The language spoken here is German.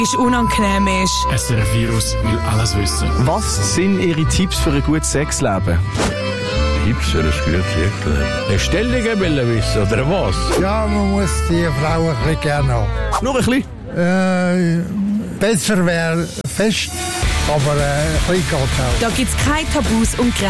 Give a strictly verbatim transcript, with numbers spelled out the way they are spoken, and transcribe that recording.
ist unangenehm ist. S R F Virus will alles wissen. Was sind Ihre Tipps für ein gutes Sexleben? Tipps für ein gutes Sexleben? Eine Stellung will wissen, oder was? Ja, man muss die Frau ein bisschen gerne haben. Nur ein bisschen? Äh, besser wäre fest, aber äh, ein bisschen geht auch. Da gibt es keine Tabus und Grenzen.